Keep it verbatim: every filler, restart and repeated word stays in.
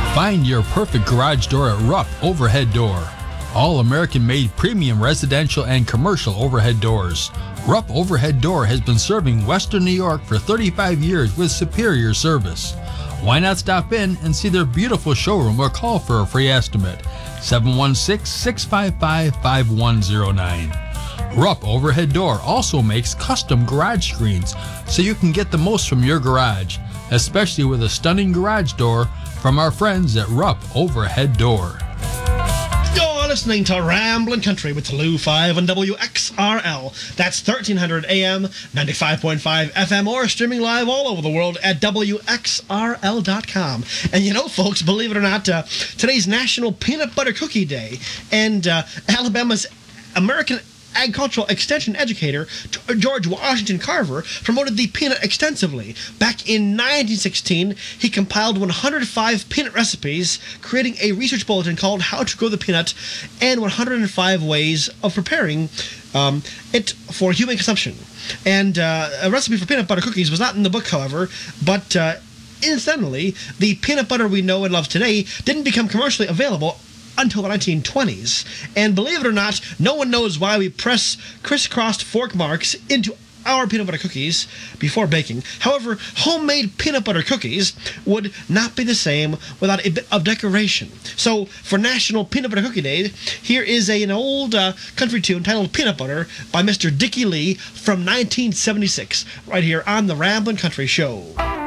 Find your perfect garage door at Rupp Overhead Door. All American-made premium residential and commercial overhead doors. Rupp Overhead Door has been serving Western New York for thirty-five years with superior service. Why not stop in and see their beautiful showroom or call for a free estimate? seven one six, six five five, five one zero nine. Rupp Overhead Door also makes custom garage screens so you can get the most from your garage, especially with a stunning garage door from our friends at Rupp Overhead Door. You're listening to Ramblin' Country with Lou five on W X R L. That's thirteen hundred A M, ninety-five point five F M, or streaming live all over the world at W X R L dot com. And you know, folks, believe it or not, uh, today's National Peanut Butter Cookie Day, and uh, Alabama's American agricultural extension educator George Washington Carver promoted the peanut extensively. Back in nineteen sixteen, he compiled one hundred five peanut recipes, creating a research bulletin called How to Grow the Peanut and one hundred five Ways of Preparing um, it for Human Consumption. And uh, a recipe for peanut butter cookies was not in the book, however, but uh, incidentally, the peanut butter we know and love today didn't become commercially available until the nineteen twenties. And believe it or not, no one knows why we press crisscrossed fork marks into our peanut butter cookies before baking. However, homemade peanut butter cookies would not be the same without a bit of decoration. So, for National Peanut Butter Cookie Day, here is a, an old uh, country tune titled Peanut Butter by Mister Dickie Lee from nineteen seventy-six, right here on the Ramblin' Country Show.